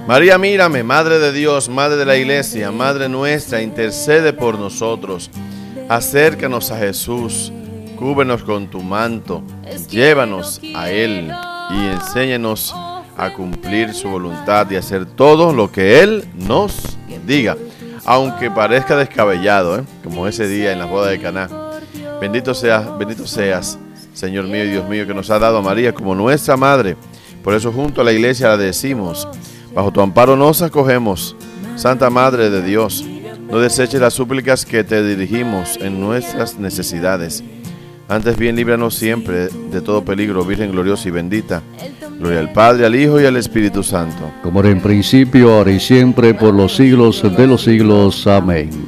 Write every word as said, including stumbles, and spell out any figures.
María, mírame, Madre de Dios, Madre de la Iglesia, Madre nuestra, intercede por nosotros. Acércanos a Jesús, cúbrenos con tu manto, llévanos a Él y enséñanos a cumplir su voluntad y hacer todo lo que Él nos diga, aunque parezca descabellado, ¿eh? Como ese día en la boda de Caná. Bendito seas, bendito seas, Señor mío y Dios mío, que nos ha dado a María como nuestra Madre. Por eso junto a la Iglesia la decimos: bajo tu amparo nos acogemos, Santa Madre de Dios. No deseches las súplicas que te dirigimos en nuestras necesidades. Antes bien, líbranos siempre de todo peligro, Virgen gloriosa y bendita. Gloria al Padre, al Hijo y al Espíritu Santo. Como era en principio, ahora y siempre, por los siglos de los siglos. Amén.